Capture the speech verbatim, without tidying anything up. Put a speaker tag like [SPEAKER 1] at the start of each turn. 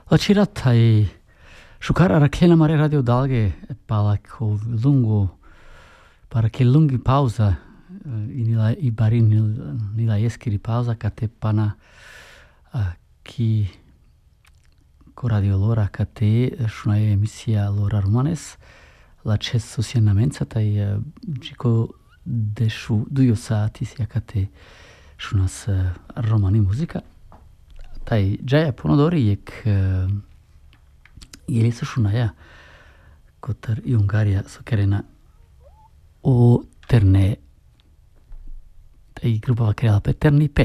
[SPEAKER 1] Lacirat ai shukar raklena mare radio dalge pala ko lungo para che lunghi pausa inila i barin nila eski di pausa kate pana ki ko radio lora kate shuna emisija lora romanes la cesso siennamenza tai jiko deshu dujo sati sia kate shunas romani muzika tai jaya ponodori jek jeli se shunaja kotar i Ungaria sokerena o terne tai grupa va creata per terni pe